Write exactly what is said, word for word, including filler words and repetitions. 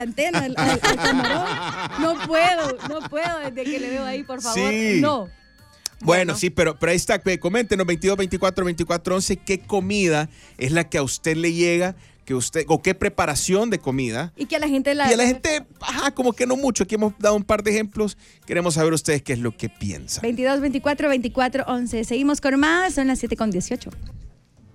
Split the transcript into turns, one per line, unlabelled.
antena al, al, al camarón. No puedo, no puedo desde que le veo ahí, por favor.
Sí.
No.
Bueno, bueno, sí, pero, pero ahí está. Coméntenos veintidós, veinticuatro, veinticuatro, once. ¿Qué comida es la que a usted le llega? Que usted, o qué preparación de comida.
Y que a la gente la...
Y a la gente, ajá, como que no mucho. Aquí hemos dado un par de ejemplos. Queremos saber ustedes qué es lo que piensan.
veintidós, veinticuatro, veinticuatro, once. Seguimos con más. Son las siete con dieciocho.